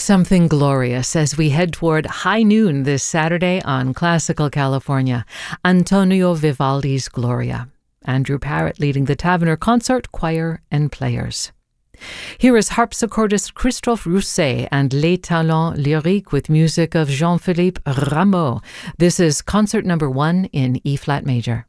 something glorious as we head toward high noon this Saturday on Classical California. Antonio Vivaldi's Gloria. Andrew Parrott leading the Taverner Consort Choir and Players. Here is harpsichordist Christophe Rousset and Les Talents Lyriques with music of Jean-Philippe Rameau. This is concert number 1 in E-flat major.